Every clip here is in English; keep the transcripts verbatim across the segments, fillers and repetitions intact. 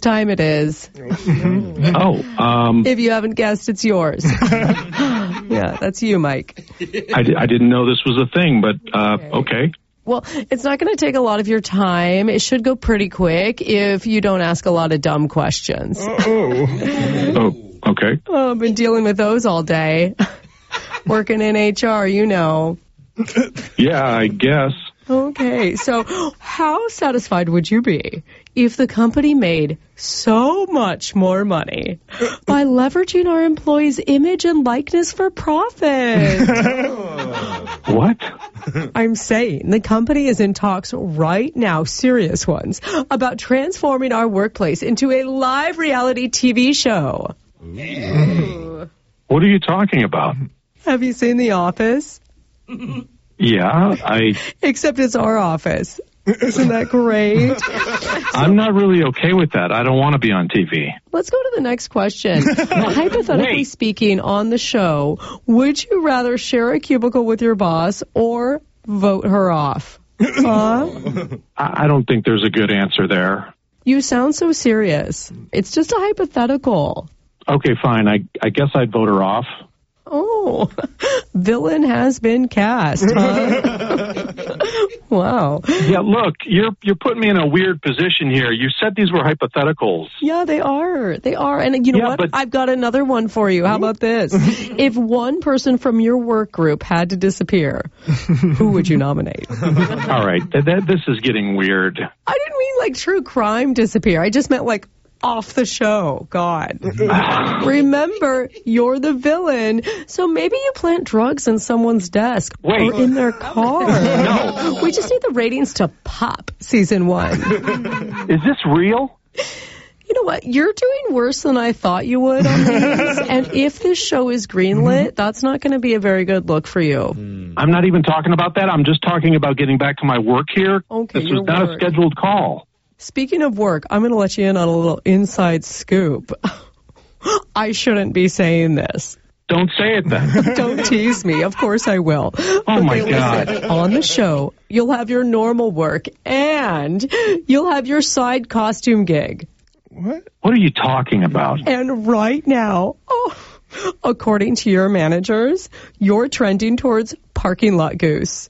time it is. Oh, um... If you haven't guessed, it's yours. Yeah, that's you, Mike. I, I didn't know this was a thing, but, uh, okay. okay. Well, it's not going to take a lot of your time. It should go pretty quick if you don't ask a lot of dumb questions. Oh, okay. Oh, I've been dealing with those all day. Working in H R, you know. Yeah, I guess. Okay, so how satisfied would you be if the company made so much more money by leveraging our employees' image and likeness for profit? What? I'm saying the company is in talks right now, serious ones, about transforming our workplace into a live reality T V show. Ooh. What are you talking about? Have you seen The Office? Yeah, I... Except it's our office. Isn't that great? I'm not really okay with that. I don't want to be on T V. Let's go to the next question. Hypothetically Wait. speaking, on the show, would you rather share a cubicle with your boss or vote her off? Huh? I I don't think there's a good answer there. You sound so serious. It's just a hypothetical. Okay, fine. I, I guess I'd vote her off. Oh, villain has been cast, huh? Wow. Yeah, look, you're you're putting me in a weird position here. You said these were hypotheticals. Yeah, they are. They are. And you know Yeah, what? but- I've got another one for you. How about this? If one person from your work group had to disappear, who would you nominate? All right, th- th- this is getting weird. I didn't mean like true crime disappear. I just meant like off the show. God. Remember, you're the villain, so maybe you plant drugs in someone's desk Wait. or in their car. No. We just need the ratings to pop season one. Is this real? You know what? You're doing worse than I thought you would on these. And if this show is greenlit, that's not going to be a very good look for you. I'm not even talking about that. I'm just talking about getting back to my work here. Okay, This your was not work. a scheduled call. Speaking of work, I'm going to let you in on a little inside scoop. I shouldn't be saying this. Don't say it then. Don't tease me. Of course I will. Oh, my Okay, God. listen, on the show, you'll have your normal work and you'll have your side costume gig. What? What are you talking about? And right now, oh, according to your managers, you're trending towards parking lot goose.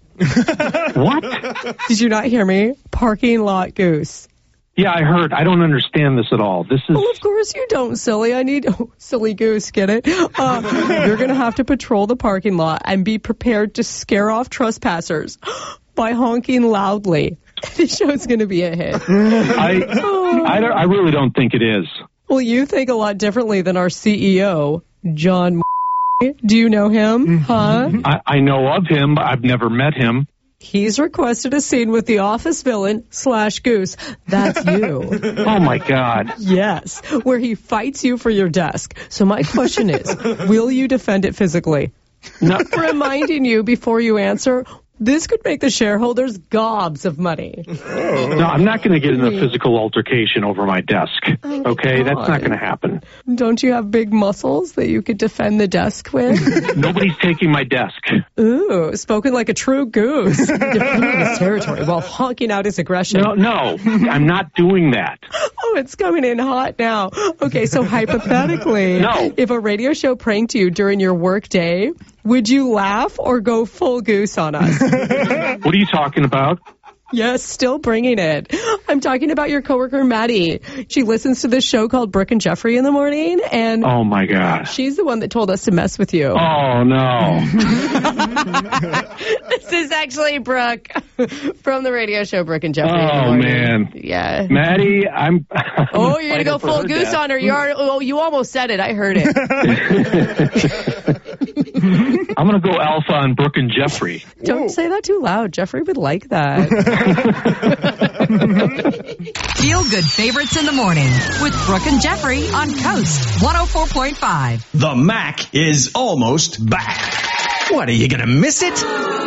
What? Did you not hear me? Parking lot goose. Yeah, I heard. I don't understand this at all. This is... Well, of course you don't, silly. I need... Oh, silly goose, get it? Uh, you're going to have to patrol the parking lot and be prepared to scare off trespassers by honking loudly. This show's going to be a hit. I, I, don't, I really don't think it is. Well, you think a lot differently than our C E O, John. Do you know him? Huh? I, I know of him, but I've never met him. He's requested a scene with the office villain slash goose. That's you. Oh, my God. Yes, where he fights you for your desk. So my question is, will you defend it physically? No. Reminding you before you answer, this could make the shareholders gobs of money. No, I'm not going to get in a physical altercation over my desk. Okay, that's not going to happen. Don't you have big muscles that you could defend the desk with? Nobody's taking my desk. Ooh, spoken like a true goose. Defending his territory while honking out his aggression. No, no, I'm not doing that. Oh, it's coming in hot now. Okay, so hypothetically, No. if a radio show pranked you during your work day, would you laugh or go full goose on us? What are you talking about? Yes, still bringing it. I'm talking about your coworker, Maddie. She listens to this show called Brooke and Jeffrey in the morning, and Oh, my gosh. she's the one that told us to mess with you. Oh, no. This is actually Brooke from the radio show Brooke and Jeffrey in the Oh, morning. man. Yeah. Maddie, I'm... Oh, you're going to go full goose on her. You are, oh, you almost said it. I heard it. I'm going to go alpha on Brooke and Jeffrey. Don't Whoa. say that too loud. Jeffrey would like that. Feel good favorites in the morning with Brooke and Jeffrey on Coast one oh four point five. The Mac is almost back. What, are you going to miss it? Well,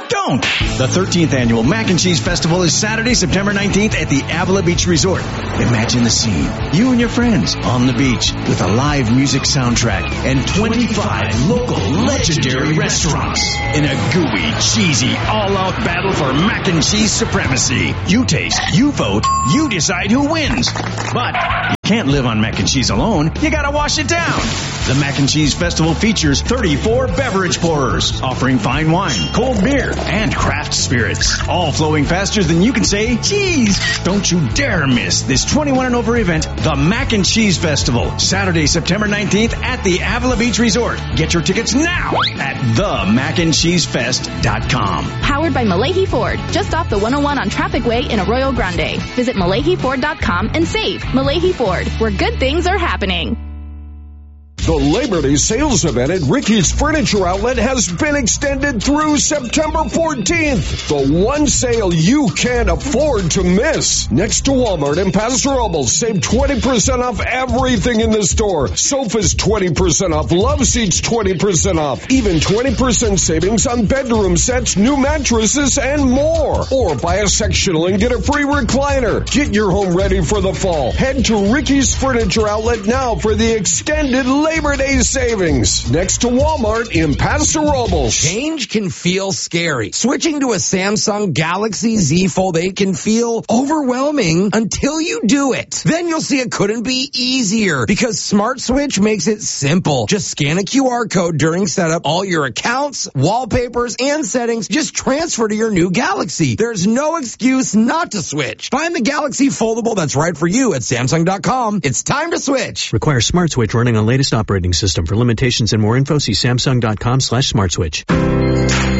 don't. The thirteenth Annual Mac and Cheese Festival is Saturday, September nineteenth at the Avila Beach Resort. Imagine the scene. You and your friends on the beach with a live music soundtrack and twenty-five local legendary restaurants in a gooey, cheesy, all-out battle for mac and cheese supremacy. You taste, you vote, you decide who wins. But you can't live on mac and cheese alone. You gotta wash it down. The Mac and Cheese Festival features thirty-four beverage pourers, offering fine wine, cold beer, and craft spirits, all flowing faster than you can say cheese. Don't you dare miss this twenty-one and over event, the Mac and Cheese Festival, Saturday, September nineteenth at the Avila Beach Resort. Get your tickets now at the mac and cheese fest dot com. Powered by Malahi Ford, just off the one oh one on Traffic Way in Arroyo Grande. Visit malahi ford dot com and save. Malahi Ford, where good things are happening. The Labor Day sales event at Ricky's Furniture Outlet has been extended through September fourteenth. The one sale you can't afford to miss. Next to Walmart and Paso Robles, save twenty percent off everything in the store. Sofas twenty percent off, love seats twenty percent off, even twenty percent savings on bedroom sets, new mattresses, and more. Or buy a sectional and get a free recliner. Get your home ready for the fall. Head to Ricky's Furniture Outlet now for the extended Labor Labor Day savings. Next to Walmart in Paso Robles. Change can feel scary. Switching to a Samsung Galaxy Z Fold eight can feel overwhelming until you do it. Then you'll see it couldn't be easier because Smart Switch makes it simple. Just scan a Q R code during setup. All your accounts, wallpapers, and settings just transfer to your new Galaxy. There's no excuse not to switch. Find the Galaxy Foldable that's right for you at Samsung dot com. It's time to switch. Require Smart Switch running on latest operating system. For limitations and more info, see Samsung dot com slash Smart Switch.